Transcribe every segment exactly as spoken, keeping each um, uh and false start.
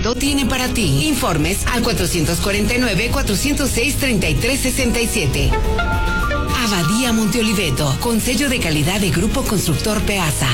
Oliveto tiene para ti. Informes al cuatro cuatro nueve, cuatro cero seis, tres tres seis siete. Abadía Monte Oliveto, con sello de calidad de Grupo Constructor Peasa.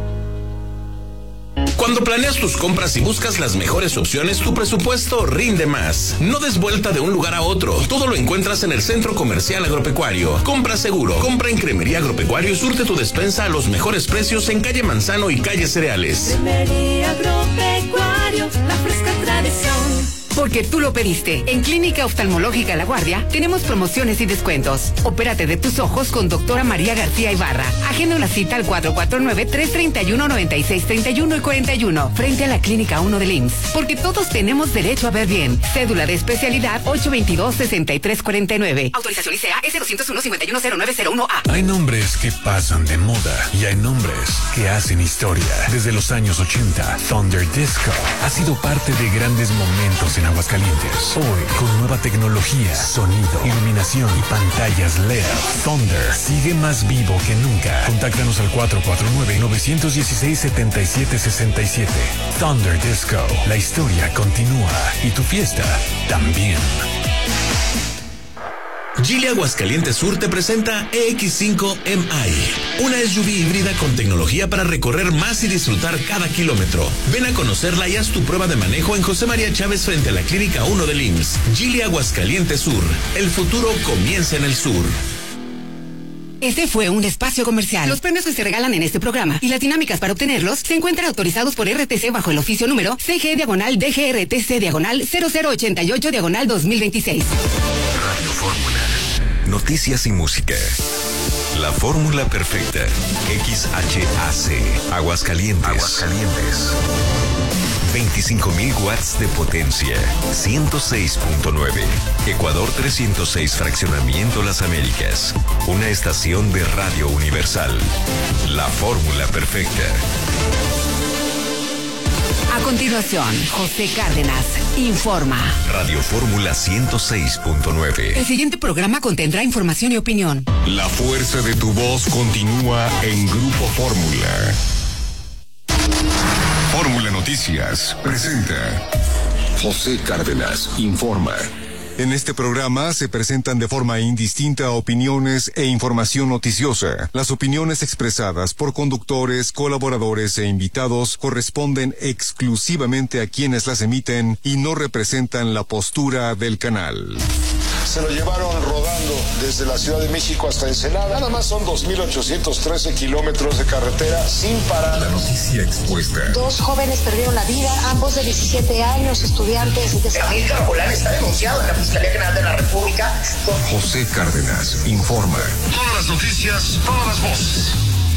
Cuando planeas tus compras y buscas las mejores opciones, tu presupuesto rinde más. No des vuelta de un lugar a otro. Todo lo encuentras en el Centro Comercial Agropecuario. Compra seguro. Compra en Cremería Agropecuario y surte tu despensa a los mejores precios en calle Manzano y calle Cereales. Cremería Agropecuario, la fresca tradición. Porque tú lo pediste. En Clínica Oftalmológica La Guardia tenemos promociones y descuentos. Opérate de tus ojos con doctora María García Ibarra. Agenda una cita al cuatro cuatro nueve, tres tres uno, nueve seis tres uno y cuarenta y uno, frente a la Clínica uno del I M S S. Porque todos tenemos derecho a ver bien. Cédula de especialidad ocho veintidós, sesenta y tres cuarenta y nueve. Autorización I C A S doscientos uno, cincuenta y uno cero nueve cero uno A. Hay nombres que pasan de moda y hay nombres que hacen historia. Desde los años ochenta, Thunder Disco ha sido parte de grandes momentos en Aguascalientes. Hoy, con nueva tecnología, sonido, iluminación y pantallas L E D, Thunder sigue más vivo que nunca. Contáctanos al cuatro cuatro nueve, nueve uno seis, siete siete seis siete. Thunder Disco. La historia continúa y tu fiesta también. Geely Aguascalientes Sur te presenta E X cinco M I, una S U V híbrida con tecnología para recorrer más y disfrutar cada kilómetro. Ven a conocerla y haz tu prueba de manejo en José María Chávez frente a la Clínica uno del I M S S. Geely Aguascalientes Sur. El futuro comienza en el sur. Este fue un espacio comercial. Los premios que se regalan en este programa y las dinámicas para obtenerlos se encuentran autorizados por R T C bajo el oficio número C G diagonal D G R T C diagonal cero cero ochenta y ocho diagonal dos mil veintiséis. Radio Fórmula. Noticias y música. La fórmula perfecta. X H A C. Aguascalientes. Aguascalientes. veinticinco mil watts de potencia. ciento seis punto nueve. Ecuador trescientos seis, Fraccionamiento Las Américas. Una estación de Radio Universal. La fórmula perfecta. A continuación, José Cárdenas informa. Radio Fórmula ciento seis punto nueve. El siguiente programa contendrá información y opinión. La fuerza de tu voz continúa en Grupo Fórmula. Fórmula Noticias presenta José Cárdenas informa. En este programa se presentan de forma indistinta opiniones e información noticiosa. Las opiniones expresadas por conductores, colaboradores e invitados corresponden exclusivamente a quienes las emiten y no representan la postura del canal. Se lo llevaron rodando desde la Ciudad de México hasta Ensenada. Nada más son dos mil ochocientos trece kilómetros de carretera sin parar. La noticia expuesta. Dos jóvenes perdieron la vida, ambos de diecisiete años, estudiantes de... Amílcar Poblán está denunciado en la Fiscalía General de la República. José Cárdenas informa. Todas las noticias, todas las voces.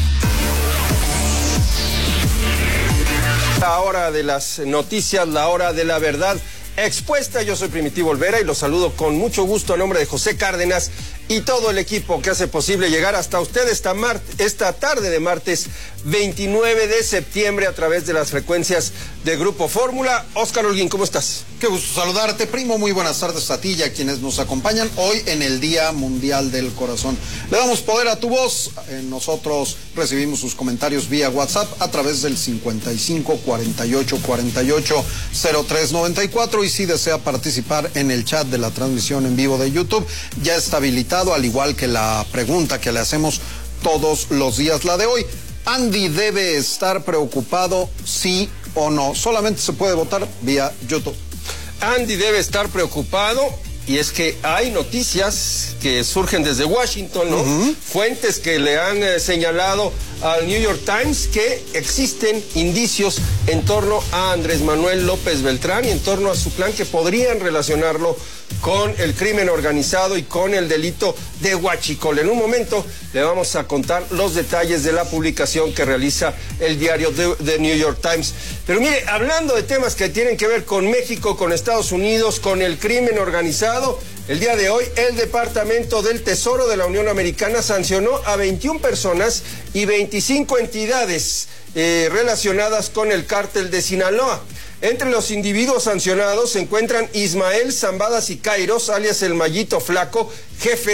La hora de las noticias, la hora de la verdad expuesta. Yo soy Primitivo Olvera y los saludo con mucho gusto a nombre de José Cárdenas y todo el equipo que hace posible llegar hasta usted esta, mar esta tarde de martes veintinueve de septiembre a través de las frecuencias de Grupo Fórmula. Óscar Holguín, ¿cómo estás? Qué gusto saludarte, primo. Muy buenas tardes a ti y a quienes nos acompañan hoy en el Día Mundial del Corazón. Le damos poder a tu voz. Eh, nosotros recibimos sus comentarios vía WhatsApp a través del cincuenta y cinco, cuarenta y ocho, cuarenta y ocho, cero tres noventa y cuatro, y si desea participar en el chat de la transmisión en vivo de YouTube, ya está habilitado, al igual que la pregunta que le hacemos todos los días, la de hoy. ¿Andy debe estar preocupado, sí o no? Solamente se puede votar vía YouTube. Andy debe estar preocupado, y es que hay noticias que surgen desde Washington, ¿no? Uh-huh. Fuentes que le han eh, señalado al New York Times que existen indicios en torno a Andrés Manuel López Beltrán y en torno a su plan que podrían relacionarlo con el crimen organizado y con el delito de huachicol. En un momento le vamos a contar los detalles de la publicación que realiza el diario The, The New York Times. Pero mire, hablando de temas que tienen que ver con México, con Estados Unidos, con el crimen organizado, el día de hoy el Departamento del Tesoro de la Unión Americana sancionó a veintiuna personas y veinticinco entidades eh, relacionadas con el cártel de Sinaloa. Entre los individuos sancionados se encuentran Ismael Zambada Sicairos, alias el Mallito Flaco, jefe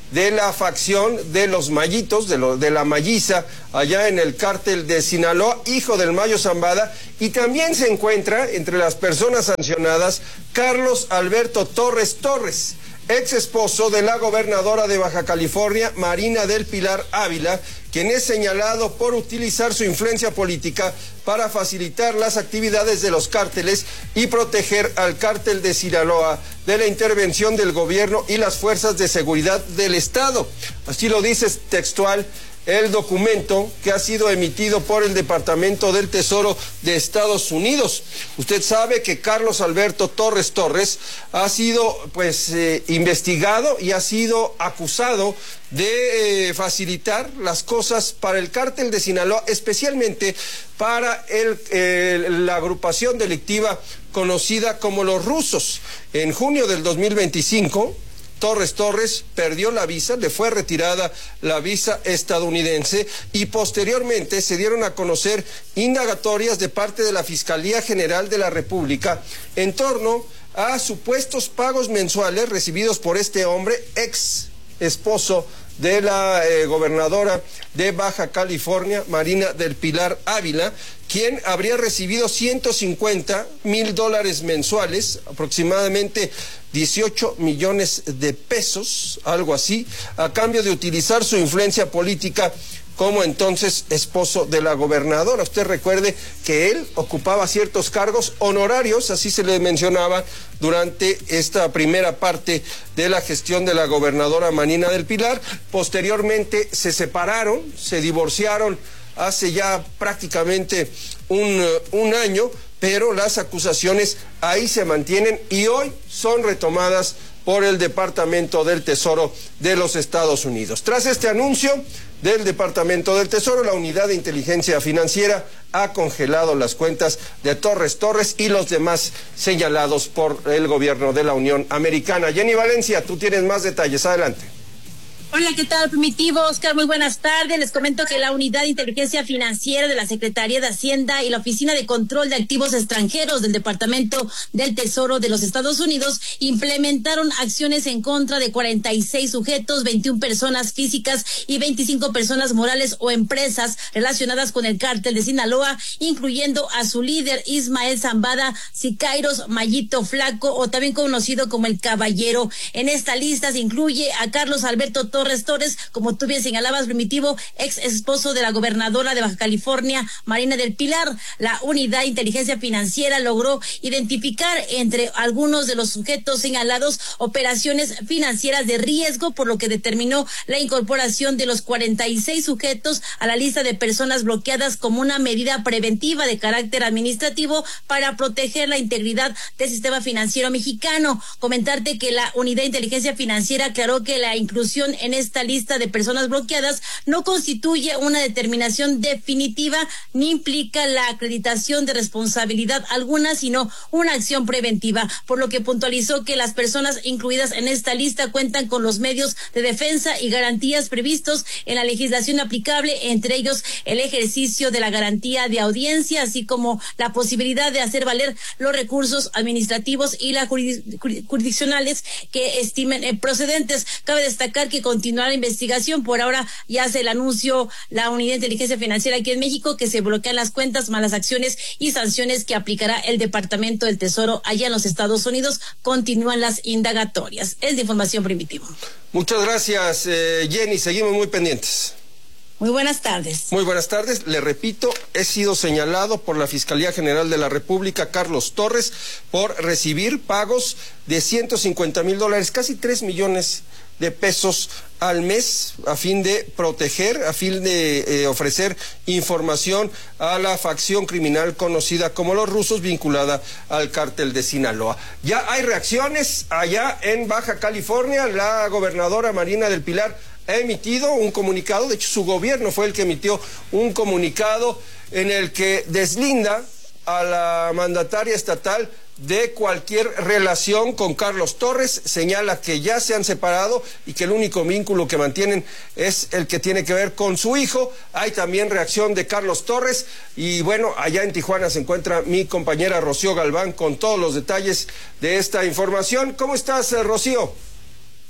de la facción de los Mayitos, de, lo, de la Malliza, allá en el cártel de Sinaloa, hijo del Mayo Zambada, y también se encuentra entre las personas sancionadas Carlos Alberto Torres Torres, ex esposo de la gobernadora de Baja California, Marina del Pilar Ávila, quien es señalado por utilizar su influencia política para facilitar las actividades de los cárteles y proteger al cártel de Sinaloa de la intervención del gobierno y las fuerzas de seguridad del Estado. Así lo dice textual el documento que ha sido emitido por el Departamento del Tesoro de Estados Unidos. Usted sabe que Carlos Alberto Torres Torres ha sido pues eh, investigado y ha sido acusado de eh, facilitar las cosas para el cártel de Sinaloa, especialmente para el, eh, la agrupación delictiva conocida como los Rusos. En junio del dos mil veinticinco, Torres Torres perdió la visa, le fue retirada la visa estadounidense y posteriormente se dieron a conocer indagatorias de parte de la Fiscalía General de la República en torno a supuestos pagos mensuales recibidos por este hombre, ex esposo de la eh, gobernadora de Baja California, Marina del Pilar Ávila, quien habría recibido ciento cincuenta mil dólares mensuales, aproximadamente dieciocho millones de pesos, algo así, a cambio de utilizar su influencia política como entonces esposo de la gobernadora. Usted recuerde que él ocupaba ciertos cargos honorarios, así se le mencionaba, durante esta primera parte de la gestión de la gobernadora Marina del Pilar. Posteriormente se separaron, se divorciaron hace ya prácticamente un, un año, pero las acusaciones ahí se mantienen y hoy son retomadas por el Departamento del Tesoro de los Estados Unidos. Tras este anuncio del Departamento del Tesoro, la Unidad de Inteligencia Financiera ha congelado las cuentas de Torres Torres y los demás señalados por el gobierno de la Unión Americana. Jenny Valencia, tú tienes más detalles. Adelante. Hola, ¿qué tal, Primitivo? Oscar, muy buenas tardes. Les comento que la Unidad de Inteligencia Financiera de la Secretaría de Hacienda y la Oficina de Control de Activos Extranjeros del Departamento del Tesoro de los Estados Unidos implementaron acciones en contra de cuarenta y seis sujetos, veintiuna personas físicas y veinticinco personas morales o empresas relacionadas con el cártel de Sinaloa, incluyendo a su líder Ismael Zambada, Sicairos Mayito Flaco, o también conocido como el Caballero. En esta lista se incluye a Carlos Alberto Torres Torres, como tú bien señalabas, Primitivo, ex esposo de la gobernadora de Baja California, Marina del Pilar. La Unidad de Inteligencia Financiera logró identificar entre algunos de los sujetos señalados operaciones financieras de riesgo, por lo que determinó la incorporación de los cuarenta y seis sujetos a la lista de personas bloqueadas como una medida preventiva de carácter administrativo para proteger la integridad del sistema financiero mexicano. Comentarte que la Unidad de Inteligencia Financiera aclaró que la inclusión en esta lista de personas bloqueadas no constituye una determinación definitiva ni implica la acreditación de responsabilidad alguna, sino una acción preventiva, por lo que puntualizó que las personas incluidas en esta lista cuentan con los medios de defensa y garantías previstos en la legislación aplicable, entre ellos el ejercicio de la garantía de audiencia, así como la posibilidad de hacer valer los recursos administrativos y las jurisdiccionales que estimen eh, procedentes. Cabe destacar que continuar la investigación. Por ahora ya hace el anuncio la Unidad de Inteligencia Financiera aquí en México que se bloquean las cuentas, malas acciones y sanciones que aplicará el Departamento del Tesoro allá en los Estados Unidos. Continúan las indagatorias. Es de información, Primitivo. Muchas gracias, eh, Jenny. Seguimos muy pendientes. Muy buenas tardes. Muy buenas tardes. Le repito, he sido señalado por la Fiscalía General de la República, Carlos Torres, por recibir pagos de ciento cincuenta mil dólares, casi tres millones de pesos al mes, a fin de proteger, a fin de eh, ofrecer información a la facción criminal conocida como los Rusos, vinculada al cártel de Sinaloa. Ya hay reacciones allá en Baja California. La gobernadora Marina del Pilar ha emitido un comunicado, de hecho su gobierno fue el que emitió un comunicado en el que deslinda a la mandataria estatal de cualquier relación con Carlos Torres, señala que ya se han separado y que el único vínculo que mantienen es el que tiene que ver con su hijo. Hay también reacción de Carlos Torres y bueno, allá en Tijuana se encuentra mi compañera Rocío Galván con todos los detalles de esta información. ¿Cómo estás, Rocío?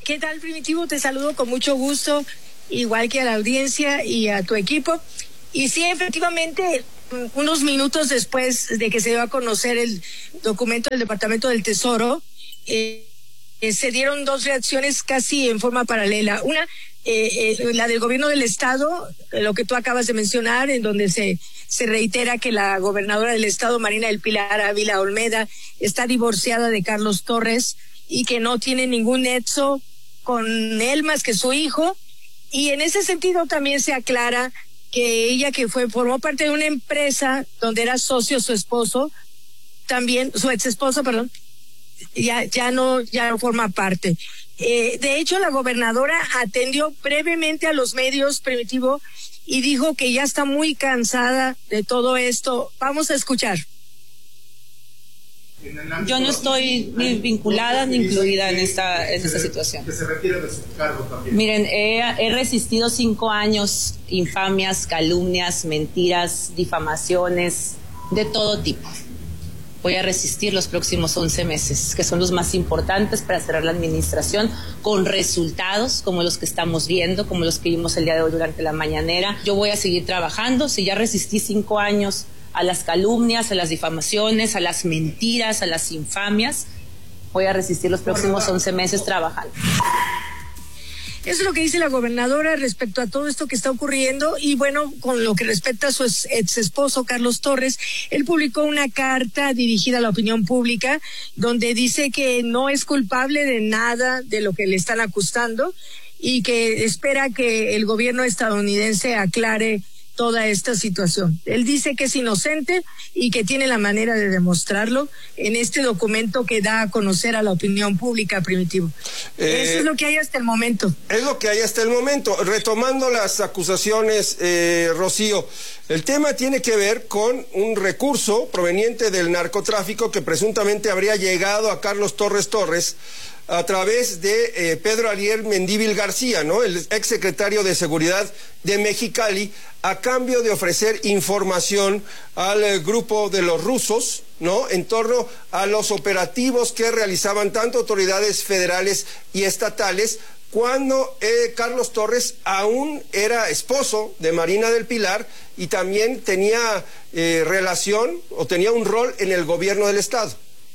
¿Qué tal, Primitivo? Te saludo con mucho gusto, igual que a la audiencia y a tu equipo. Y sí, efectivamente, unos minutos después de que se dio a conocer el documento del Departamento del Tesoro, eh, eh, se dieron dos reacciones casi en forma paralela. Una, eh, eh, la del gobierno del estado, eh, lo que tú acabas de mencionar, en donde se, se reitera que la gobernadora del estado, Marina del Pilar Ávila Olmeda, está divorciada de Carlos Torres y que no tiene ningún nexo con él más que su hijo. Y en ese sentido también se aclara que ella, que fue formó parte de una empresa donde era socio su esposo, también su ex esposo, perdón, ya ya no ya no forma parte. Eh, de hecho, la gobernadora atendió brevemente a los medios, Primitivo, y dijo que ya está muy cansada de todo esto. Vamos a escuchar. Yo no estoy ni vinculada ni incluida en esta, en esta situación. Que se retire de su cargo también. Miren, he, he resistido cinco años, infamias, calumnias, mentiras, difamaciones, de todo tipo. Voy a resistir los próximos once meses, que son los más importantes para cerrar la administración, con resultados como los que estamos viendo, como los que vimos el día de hoy durante la mañanera. Yo voy a seguir trabajando. Si ya resistí cinco años a las calumnias, a las difamaciones, a las mentiras, a las infamias, voy a resistir los próximos once meses trabajando. Eso es lo que dice la gobernadora respecto a todo esto que está ocurriendo. Y bueno, con lo que respecta a su ex esposo, Carlos Torres, él publicó una carta dirigida a la opinión pública donde dice que no es culpable de nada de lo que le están acusando y que espera que el gobierno estadounidense aclare toda esta situación. Él dice que es inocente y que tiene la manera de demostrarlo en este documento que da a conocer a la opinión pública, Primitivo. Eh, Eso es lo que hay hasta el momento. Es lo que hay hasta el momento. Retomando las acusaciones, eh, Rocío, el tema tiene que ver con un recurso proveniente del narcotráfico que presuntamente habría llegado a Carlos Torres Torres a través de eh, Pedro Ariel Mendívil García, ¿no? El exsecretario de Seguridad de Mexicali, a cambio de ofrecer información al eh, grupo de los rusos, ¿no? En torno a los operativos que realizaban tanto autoridades federales y estatales cuando eh, Carlos Torres aún era esposo de Marina del Pilar y también tenía eh, relación o tenía un rol en el gobierno del estado.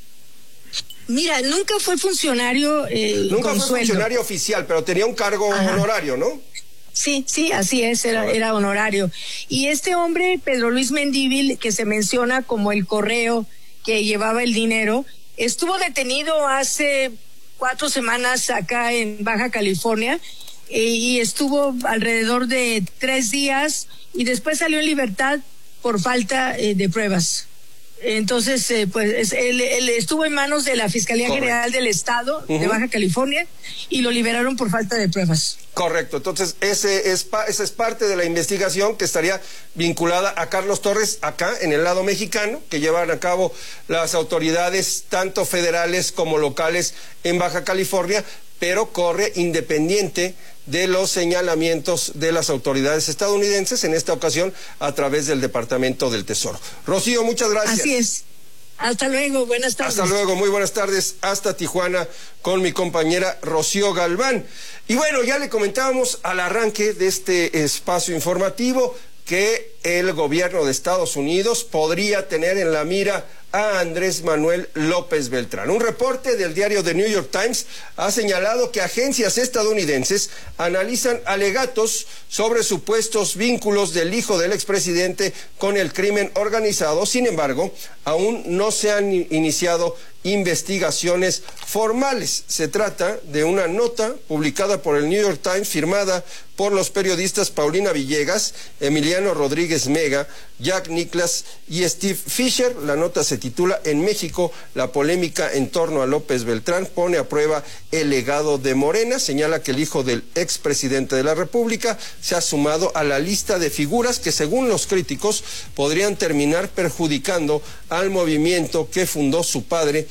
Mira, nunca fue funcionario eh, Nunca con fue sueldo. funcionario oficial, pero tenía un cargo Ajá. honorario, ¿no? Sí, sí, así es, era, era honorario. Y este hombre, Pedro Luis Mendívil, que se menciona como el correo que llevaba el dinero, estuvo detenido hace cuatro semanas acá en Baja California eh, y estuvo alrededor de tres días y después salió en libertad por falta eh, de pruebas. Entonces, eh, pues él, él estuvo en manos de la Fiscalía Correcto. General del Estado uh-huh. de Baja California y lo liberaron por falta de pruebas. Correcto, entonces ese es, esa es parte de la investigación que estaría vinculada a Carlos Torres acá en el lado mexicano, que llevan a cabo las autoridades tanto federales como locales en Baja California, pero corre independiente de los señalamientos de las autoridades estadounidenses, en esta ocasión a través del Departamento del Tesoro. Rocío, muchas gracias. Así es. Hasta luego, buenas tardes. Hasta luego, muy buenas tardes. Hasta Tijuana con mi compañera Rocío Galván. Y bueno, ya le comentábamos al arranque de este espacio informativo que el gobierno de Estados Unidos podría tener en la mira a Andrés Manuel López Beltrán. Un reporte del diario The New York Times ha señalado que agencias estadounidenses analizan alegatos sobre supuestos vínculos del hijo del expresidente con el crimen organizado. Sin embargo, aún no se han iniciado investigaciones formales. Se trata de una nota publicada por el New York Times, firmada por los periodistas Paulina Villegas, Emiliano Rodríguez Mega, Jack Nicklaus y Steve Fisher. La nota se titula "En México, la polémica en torno a López Beltrán pone a prueba el legado de Morena". Señala que el hijo del expresidente de la República se ha sumado a la lista de figuras que, según los críticos, podrían terminar perjudicando al movimiento que fundó su padre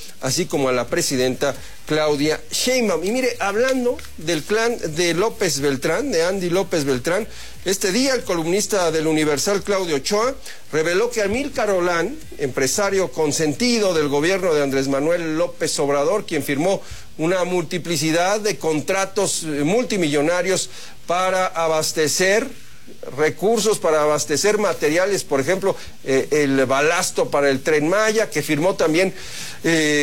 así como a la presidenta Claudia Sheinbaum. Y mire, hablando del clan de López Beltrán, de Andy López Beltrán, este día el columnista del Universal, Claudio Ochoa, reveló que Amílcar Olán, empresario consentido del gobierno de Andrés Manuel López Obrador, quien firmó una multiplicidad de contratos multimillonarios para abastecer recursos, para abastecer materiales, por ejemplo, eh, el balasto para el Tren Maya, que firmó también eh,